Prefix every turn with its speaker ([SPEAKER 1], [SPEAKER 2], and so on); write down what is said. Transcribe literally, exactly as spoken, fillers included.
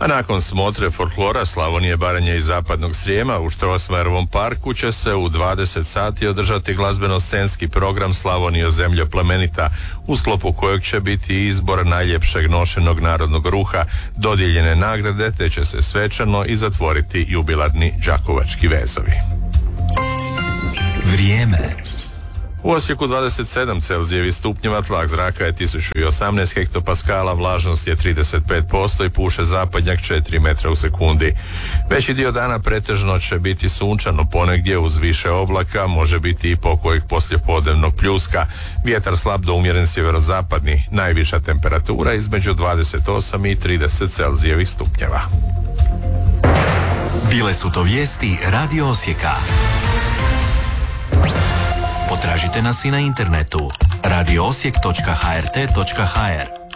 [SPEAKER 1] A nakon smotre folklora Slavonije, Baranje i Zapadnog Srijema u Strossmayerovom parku će se u dvadeset sati održati glazbeno-scenski program Slavonijo zemljo plemenita, u sklopu kojeg će biti izbor najljepšeg nošenog narodnog ruha, dodijeljene nagrade, te će se svečano i zatvoriti jubilarni đakovački vezovi.
[SPEAKER 2] Vrijeme.
[SPEAKER 1] U Osijeku dvadeset sedam Celzijevih stupnjeva, tlak zraka je tisuću osamnaest hektopaskala, vlažnost je trideset pet posto i puše zapadnjak četiri metra u sekundi. Veći dio dana pretežno će biti sunčano, ponegdje uz više oblaka, može biti i pokojeg poslijepodnevnog pljuska. Vjetar slab do umjeren sjeverozapadni, najviša temperatura između dvadeset osam i trideset Celzijevih stupnjeva.
[SPEAKER 2] Bile su to vijesti Radio Osijeka. Potražite nas i na internetu radio osijek točka h r t točka h r.